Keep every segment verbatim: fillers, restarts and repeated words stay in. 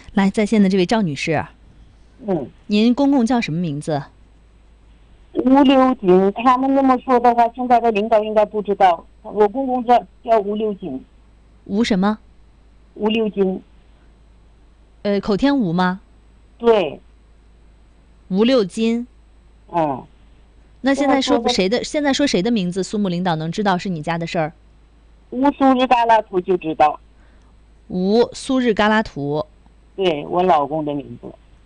来，在线的这位赵女士， 嗯， 您公公叫什么名字？ 吴六锦，他们那么说的话，现在的领导应该不知道。我公公叫叫吴六锦， 吴什么？ 吴六锦， 呃，口天吴吗？ 对， 吴六金。 嗯。 那现在说这么说的谁的？现在说谁的名字？苏木领导能知道是你家的事儿？ 吴苏日嘎拉图就知道， 吴苏日嘎拉图。 对我老公的名字。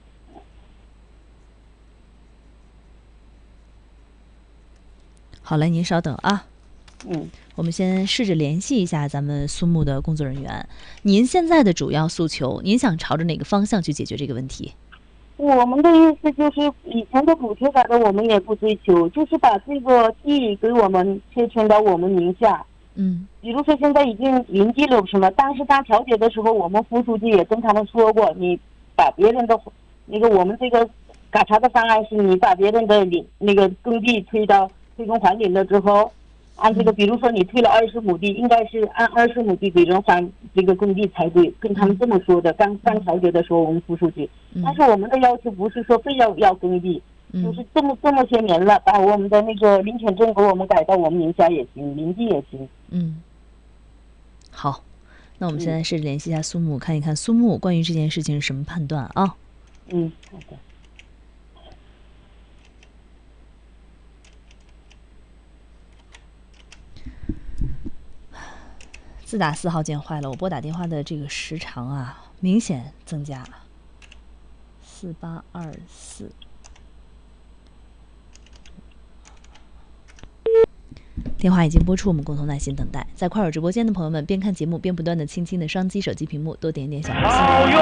好嘞，您稍等啊。 嗯， 我们先试着联系一下咱们苏木的工作人员。您现在的主要诉求，您想朝着哪个方向去解决这个问题？ 我们的意思就是，以前的补贴改革我们也不追求，就是把这个地给我们切迁到我们名下。 嗯比如说现在已经临近了什么，当时当调解的时候，我们副书记也跟他们说过，你把别人的那个我们这个嘎查的方案是，你把别人的领那个耕地推到推公还领了之后，按这个，比如说你推了二十亩地，应该是按二十亩地给人还这个耕地才对，跟他们这么说的。刚刚调解的时候，我们副书记，但是我们的要求不是说非要要耕地，就是这么这么些年了，把我们的那个林权证给我们改到我们名下也行，民地也行。 嗯，好，那我们现在试着联系一下苏木，看一看苏木关于这件事情是什么判断啊？ 嗯，好的。 自打四号键坏了，我拨打电话的这个时长啊，明显增加。四八二四。电话已经拨出，我们共同耐心等待。在快手直播间的朋友们，边看节目边不断的轻轻的双击手机屏幕，多点一点小红心。